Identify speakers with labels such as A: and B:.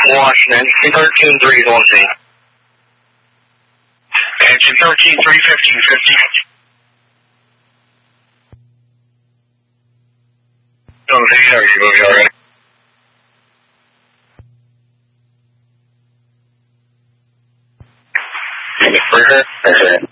A: Washington, 13-3 is on scene.
B: Engine 13-3, 1550. Are you moving already?
A: Further?